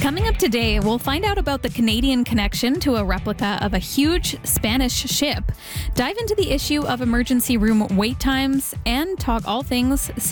Coming up today, we'll find out about the Canadian connection to a replica of a huge Spanish ship, dive into the issue of emergency room wait times, and talk all things